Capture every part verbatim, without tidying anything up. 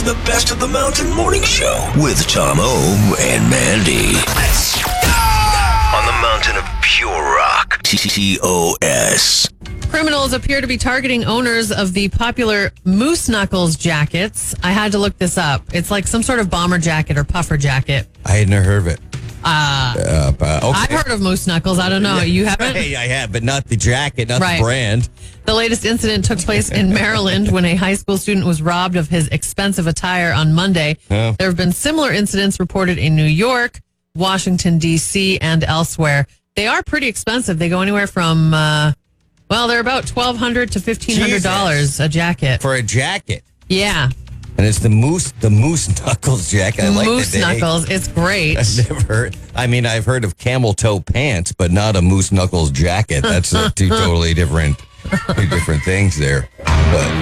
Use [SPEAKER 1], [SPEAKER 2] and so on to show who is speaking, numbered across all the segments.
[SPEAKER 1] The Best of the Mountain Morning Show with Tom O and Mandy. Let's go! On the mountain of pure rock. T O S.
[SPEAKER 2] Criminals appear to be targeting owners of the popular Moose Knuckles jackets. I had to look this up. It's like some sort of bomber jacket or puffer jacket.
[SPEAKER 3] I had never heard of it.
[SPEAKER 2] Uh,
[SPEAKER 3] Uh, but, okay.
[SPEAKER 2] I've heard of Moose Knuckles. I don't know. You haven't?
[SPEAKER 3] Hey, I have, but not the jacket, not
[SPEAKER 2] Right.
[SPEAKER 3] the brand.
[SPEAKER 2] The latest incident took place in Maryland when a high school student was robbed of his expensive attire on Monday.
[SPEAKER 3] Oh.
[SPEAKER 2] There have been similar incidents reported in New York, Washington, D C, and elsewhere. They are pretty expensive. They go anywhere from, uh, well, they're about twelve hundred dollars to fifteen hundred dollars
[SPEAKER 3] Jesus.
[SPEAKER 2] a jacket.
[SPEAKER 3] For a jacket.
[SPEAKER 2] Yeah.
[SPEAKER 3] And it's the Moose the Moose Knuckles jacket. I like
[SPEAKER 2] Moose
[SPEAKER 3] the name.
[SPEAKER 2] Knuckles. It's great.
[SPEAKER 3] I've never heard. I mean, I've heard of camel toe pants, but not a Moose Knuckles jacket. That's uh, two totally different, two different things there. But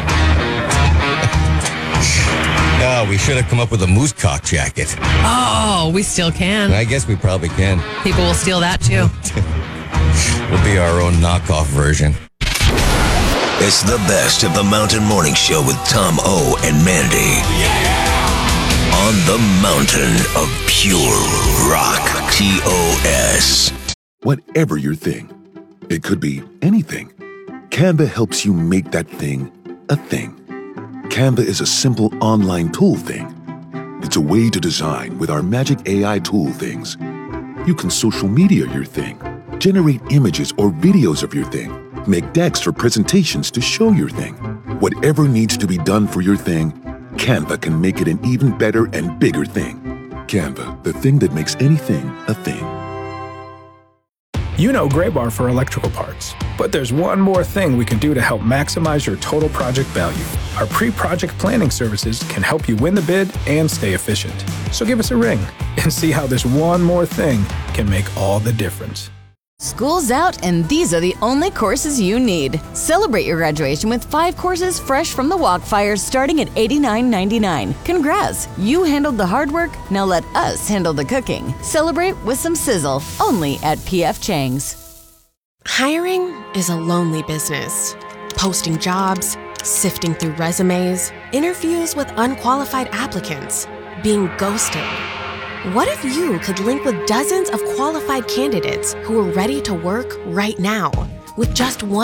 [SPEAKER 3] oh, we should have come up with a moose cock jacket.
[SPEAKER 2] Oh, we still can.
[SPEAKER 3] I guess we probably can.
[SPEAKER 2] People will steal that too.
[SPEAKER 3] We'll be our own knockoff version.
[SPEAKER 1] It's the Best of the Mountain Morning Show with Tom O and Mandy. On the mountain of pure rock. T O S.
[SPEAKER 4] Whatever your thing, it could be anything. Canva helps you make that thing a thing. Canva is a simple online tool thing. It's a way to design with our magic A I tool things. You can social media your thing, generate images or videos of your thing, make decks or presentations to show your thing. Whatever needs to be done for your thing, Canva can make it an even better and bigger thing. Canva, the thing that makes anything a thing.
[SPEAKER 5] You know Graybar for electrical parts, but there's one more thing we can do to help maximize your total project value. Our pre-project planning services can help you win the bid and stay efficient. So give us a ring and see how this one more thing can make all the difference.
[SPEAKER 6] School's out, and these are the only courses you need. Celebrate your graduation with five courses fresh from the Walkfire starting at eighty-nine ninety-nine. Congrats! You handled the hard work, now let us handle the cooking. Celebrate with some sizzle, only at P F Chang's.
[SPEAKER 7] Hiring is a lonely business. Posting jobs, sifting through resumes, interviews with unqualified applicants, being ghosted. What if you could link with dozens of qualified candidates who are ready to work right now with just one